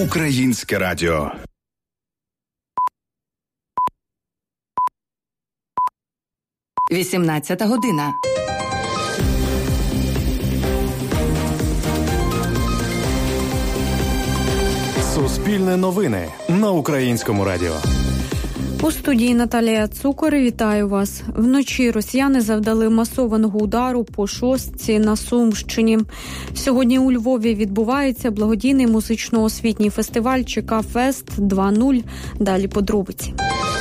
Українське радіо. – 18 година. Суспільне новини на Українському радіо. У студії Наталія Цукор. Вітаю вас. Вночі росіяни завдали масованого удару по шостці на Сумщині. Сьогодні у Львові відбувається благодійний музично-освітній фестиваль ЧК Фест 2.0. Далі подробиці.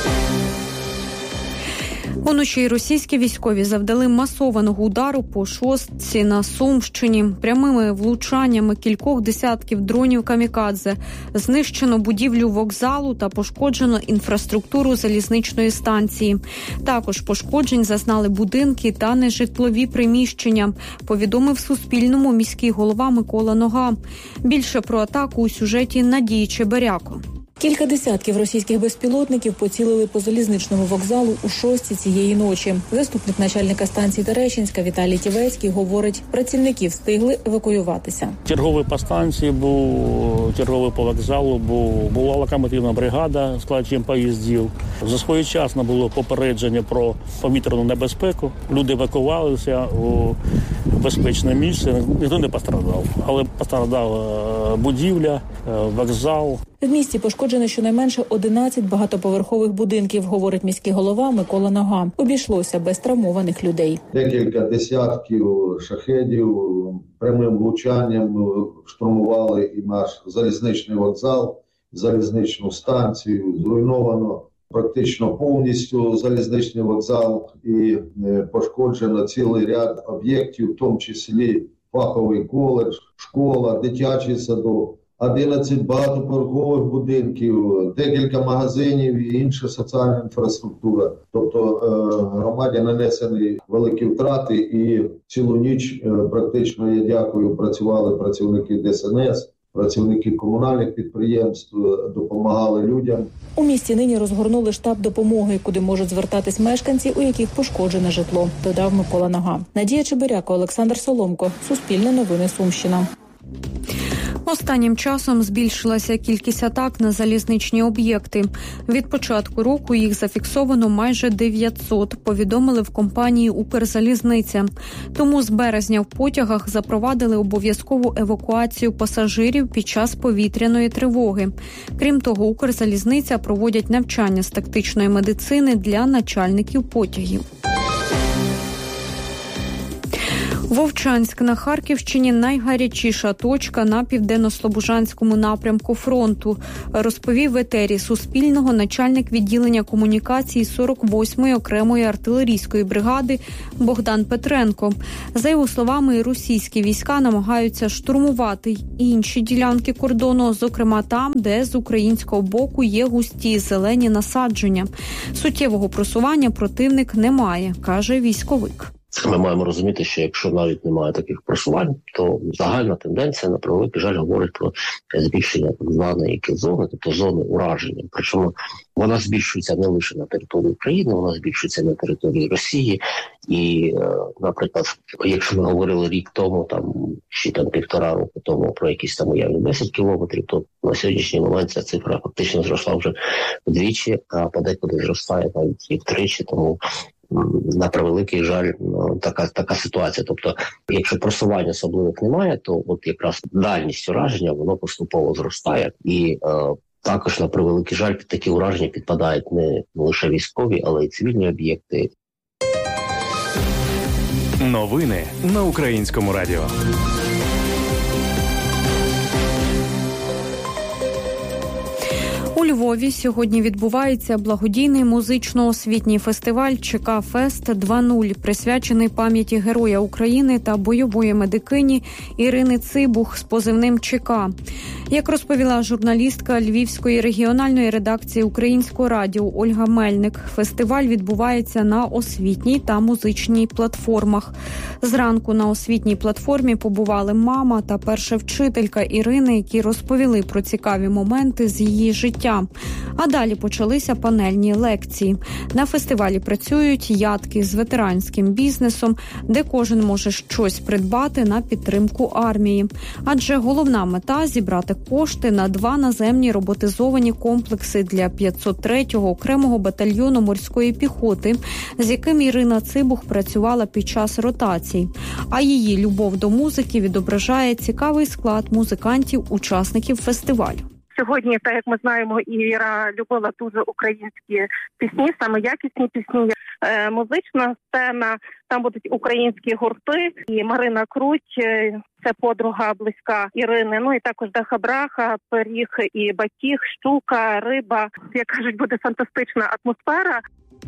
Уночі російські військові завдали масованого удару по шостці на Сумщині. Прямими влучаннями кількох десятків дронів камікадзе знищено будівлю вокзалу та пошкоджено інфраструктуру залізничної станції. Також пошкоджень зазнали будинки та нежитлові приміщення, повідомив Суспільному міський голова Микола Нога. Більше про атаку у сюжеті Надії Чеберяко. Кілька десятків російських безпілотників поцілили по залізничному вокзалу у 6 цієї ночі. Заступник начальника станції Терещинська Віталій Тівецький говорить, працівники встигли евакуюватися. Черговий по станції був, черговий по вокзалу був, була локомотивна бригада складчим поїздів. Своєчасно було попередження про повітряну небезпеку. Люди евакувалися у безпечне місце, ніхто не постраждав. Але постраждала будівля, вокзал. В місті пошкоджено щонайменше 11 багатоповерхових будинків, говорить міський голова Микола Нога. Обійшлося без травмованих людей. Декілька десятків шахедів прямим влучанням штурмували і наш залізничний вокзал, залізничну станцію. Зруйновано практично повністю залізничний вокзал і пошкоджено цілий ряд об'єктів, в тому числі фаховий коледж, школа, дитячий садок. 11 багатоповерхових будинків, декілька магазинів і інша соціальна інфраструктура. Тобто громаді нанесені великі втрати і цілу ніч практично, я дякую, працювали працівники ДСНС, працівники комунальних підприємств, допомагали людям. У місті нині розгорнули штаб допомоги, куди можуть звертатись мешканці, у яких пошкоджене житло, додав Микола Нога. Надія Чебиряко, Олександр Соломко. Суспільне новини Сумщина. Останнім часом збільшилася кількість атак на залізничні об'єкти. Від початку року їх зафіксовано майже 900, повідомили в компанії «Укрзалізниця». Тому з березня в потягах запровадили обов'язкову евакуацію пасажирів під час повітряної тривоги. Крім того, «Укрзалізниця» проводять навчання з тактичної медицини для начальників потягів. Вовчанськ на Харківщині – найгарячіша точка на південно-слобожанському напрямку фронту, розповів в етері Суспільного начальник відділення комунікації 48-ї окремої артилерійської бригади Богдан Петренко. За його словами, російські війська намагаються штурмувати інші ділянки кордону, зокрема там, де з українського боку є густі зелені насадження. Суттєвого просування противник не має, каже військовик. Ми маємо розуміти, що якщо навіть немає таких просувань, то загальна тенденція, на превеликий жаль, говорить про збільшення так званої кіл-зони, тобто зони ураження. Причому вона збільшується не лише на території України, вона збільшується на території Росії. І, наприклад, якщо ми говорили рік тому, чи півтора року тому про якісь там уявні 10 кілометрів, то на сьогоднішній момент ця цифра фактично зросла вже вдвічі, а подекуди зростає навіть і втричі, тому на превеликий жаль, така ситуація. Тобто, якщо просування особливих немає, то от якраз дальність ураження, воно поступово зростає. І також, на превеликий жаль, під такі ураження підпадають не лише військові, але й цивільні об'єкти. Новини на Українському радіо. У Львові сьогодні відбувається благодійний музично-освітній фестиваль ЧК Фест 2.0, присвячений пам'яті Героя України та бойової медикині Ірини Цибух з позивним ЧК. Як розповіла журналістка Львівської регіональної редакції Українського радіо Ольга Мельник, фестиваль відбувається на освітній та музичній платформах. Зранку на освітній платформі побували мама та перша вчителька Ірини, які розповіли про цікаві моменти з її життя. життя. А далі почалися панельні лекції. На фестивалі працюють ядки з ветеранським бізнесом, де кожен може щось придбати на підтримку армії. Адже головна мета – зібрати кошти на 2 наземні роботизовані комплекси для 503-го окремого батальйону морської піхоти, з яким Ірина Цибух працювала під час ротацій. А її любов до музики відображає цікавий склад музикантів-учасників фестивалю. Сьогодні, так як ми знаємо, Іра любила дуже українські пісні, саме якісні пісні. Музична сцена, там будуть українські гурти, і Марина Круть, це подруга близька Ірини, ну і також Даха Браха, Пиріг і Батіг, Щука, Риба. Як кажуть, буде фантастична атмосфера.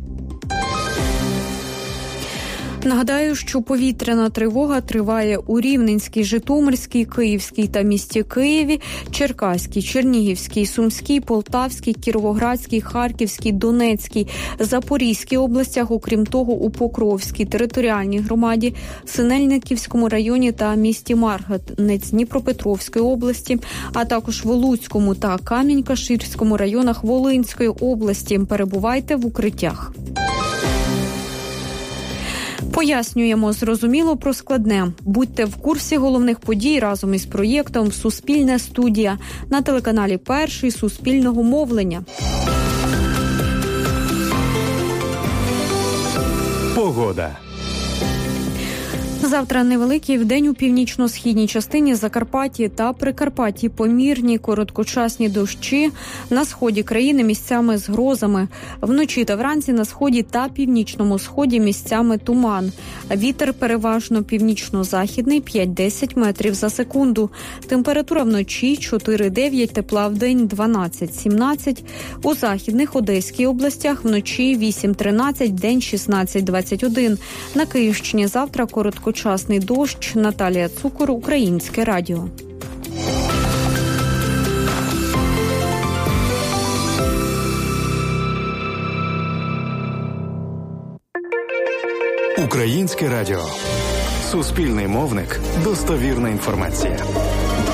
Нагадаю, що повітряна тривога триває у Рівненській, Житомирській, Київській та місті Києві, Черкаській, Чернігівській, Сумській, Полтавській, Кіровоградській, Харківській, Донецькій, Запорізькій областях, окрім того, у Покровській територіальній громаді, Синельниківському районі та місті Марганець Дніпропетровської області, а також в Луцькому та Камінь-Каширському районах Волинської області. Перебувайте в укриттях. Пояснюємо зрозуміло про складне. Будьте в курсі головних подій разом із проєктом «Суспільне студія» на телеканалі «Перший» Суспільного мовлення. Погода. Завтра невеликий вдень у північно-східній частині Закарпатті та Прикарпатті помірні короткочасні дощі, на сході країни місцями з грозами. Вночі та вранці на сході та північному сході місцями туман. Вітер переважно північно-західний 5-10 метрів за секунду. Температура вночі 4-9, тепла вдень 12-17. У західних Одеській областях вночі 8-13, день 16-21. На Київщині завтра короткочасний дощ. Наталія Цукор, Українське радіо. Українське радіо. Суспільний мовник. Достовірна інформація.